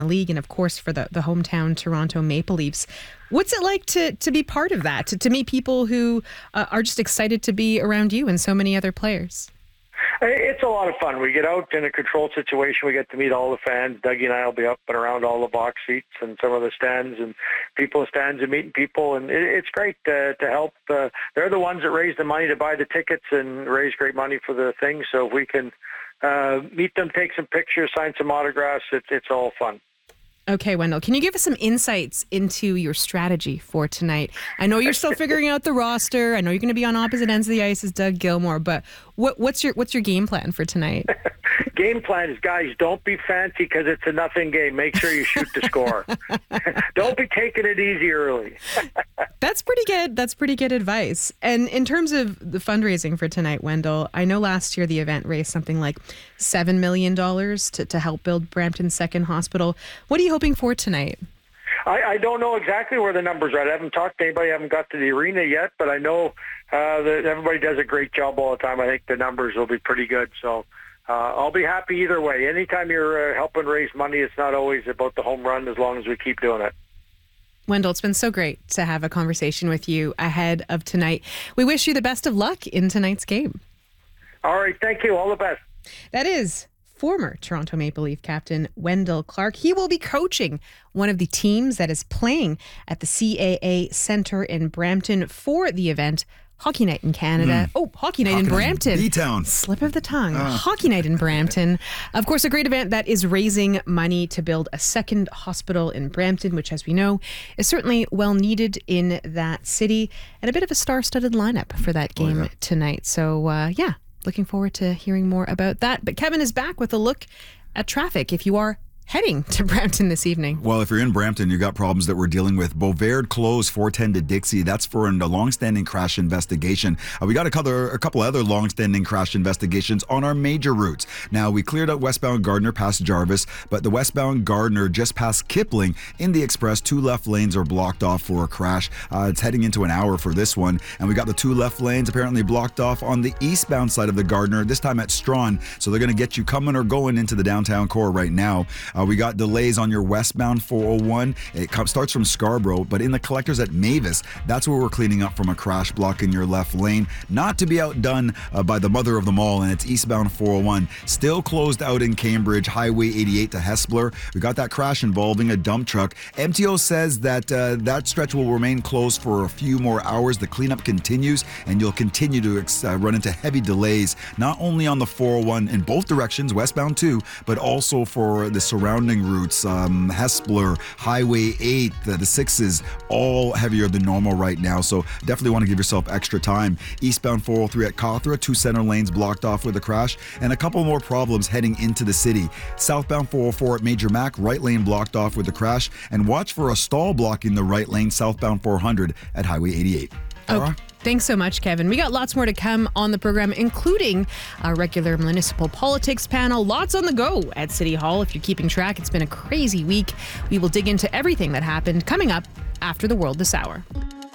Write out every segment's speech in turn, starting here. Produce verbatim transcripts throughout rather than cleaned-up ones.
league and, of course, for the, the hometown Toronto Maple Leafs. What's it like to to be part of that, to, to meet people who uh, are just excited to be around you and so many other players? It's a lot of fun. We get out in a controlled situation. We get to meet all the fans. Dougie and I will be up and around all the box seats and some of the stands, and people in stands and meeting people. And it, it's great to, to help. Uh, they're the ones that raise the money to buy the tickets and raise great money for the thing. So if we can uh, meet them, take some pictures, sign some autographs, it, it's all fun. Okay, Wendell, can you give us some insights into your strategy for tonight? I know you're still figuring out the roster. I know you're going to be on opposite ends of the ice as Doug Gilmour, but what, what's your what's your game plan for tonight? Game plan is, guys, don't be fancy because it's a nothing game. Make sure you shoot to score. Don't be taking it easy early. That's pretty good. That's pretty good advice. And in terms of the fundraising for tonight, Wendell, I know last year the event raised something like seven million dollars to, to help build Brampton's second hospital. What are you hoping for tonight? I, I don't know exactly where the numbers are at. I haven't talked to anybody. I haven't got to the arena yet, but I know uh, that everybody does a great job all the time. I think the numbers will be pretty good. So uh, I'll be happy either way. Anytime you're uh, helping raise money, it's not always about the home run as long as we keep doing it. Wendell, it's been so great to have a conversation with you ahead of tonight. We wish you the best of luck in tonight's game. All right. Thank you. All the best. That is former Toronto Maple Leaf captain Wendell Clark. He will be coaching one of the teams that is playing at the C A A Centre in Brampton for the event Hockey Night in Canada. Mm. Oh, Hockey Night Hockey in Brampton. B-Town. Slip of the tongue. Uh. Hockey Night in Brampton. Of course, a great event that is raising money to build a second hospital in Brampton, which, as we know, is certainly well needed in that city, and a bit of a star-studded lineup for that game oh, yeah. tonight. So, uh, yeah, looking forward to hearing more about that. But Kevin is back with a look at traffic if you are heading to Brampton this evening. Well, if you're in Brampton, you got problems that we're dealing with. Beauvais closed four ten to Dixie. That's for a long-standing crash investigation. Uh, we got a couple, a couple other long-standing crash investigations on our major routes. Now, we cleared out westbound Gardner past Jarvis, but the westbound Gardner just past Kipling in the express, two left lanes are blocked off for a crash. Uh, it's heading into an hour for this one. And we got the two left lanes apparently blocked off on the eastbound side of the Gardner, this time at Strawn. So they're going to get you coming or going into the downtown core right now. Uh, we got delays on your westbound four oh one. It com- starts from Scarborough, but in the collectors at Mavis, that's where we're cleaning up from a crash block in your left lane. Not to be outdone uh, by the mother of them all, and it's eastbound four oh one. Still closed out in Cambridge, Highway eighty-eight to Hespeler. We got that crash involving a dump truck. M T O says that uh, that stretch will remain closed for a few more hours. The cleanup continues, and you'll continue to ex- uh, run into heavy delays, not only on the four oh one in both directions, westbound too, but also for the surrounding routes, um, Hespeler, Highway eight, the, the sixes, all heavier than normal right now. So definitely want to give yourself extra time. Eastbound four oh three at Cawthra, two center lanes blocked off with a crash, and a couple more problems heading into the city. Southbound four oh four at Major Mac, right lane blocked off with a crash, and watch for a stall blocking the right lane southbound four hundred at Highway eighty-eight. Okay. Thanks so much, Kevin. We got lots more to come on the program, including our regular municipal politics panel. Lots on the go at City Hall. If you're keeping track, it's been a crazy week. We will dig into everything that happened coming up after the World This Hour.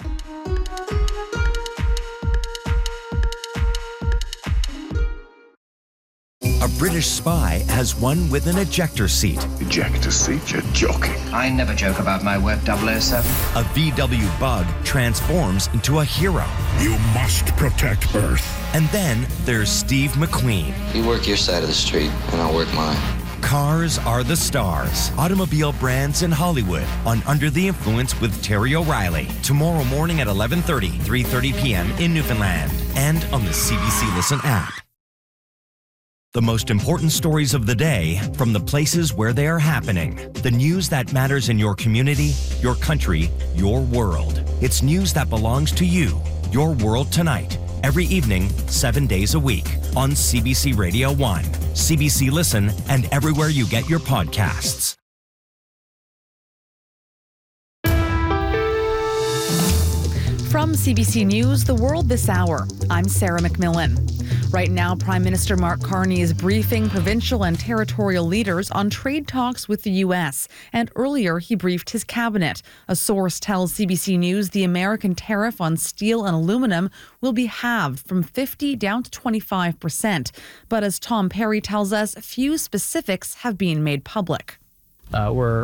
A British spy has one with an ejector seat. Ejector seat? You're joking. I never joke about my work, double oh seven. A V W bug transforms into a hero. You must protect Earth. And then there's Steve McQueen. You work your side of the street, and I'll work mine. Cars are the stars. Automobile brands in Hollywood on Under the Influence with Terry O'Reilly. Tomorrow morning at eleven thirty, three thirty p.m. in Newfoundland. And on the C B C Listen app. The most important stories of the day from the places where they are happening. The news that matters in your community, your country, your world. It's news that belongs to you. Your World Tonight. Every evening, seven days a week on C B C Radio one, C B C Listen, and everywhere you get your podcasts. From C B C News, The World This Hour, I'm Sarah McMillan. Right now, Prime Minister Mark Carney is briefing provincial and territorial leaders on trade talks with the U S. And earlier, he briefed his cabinet. A source tells C B C News the American tariff on steel and aluminum will be halved from fifty down to twenty-five percent. But as Tom Perry tells us, few specifics have been made public. Uh, we're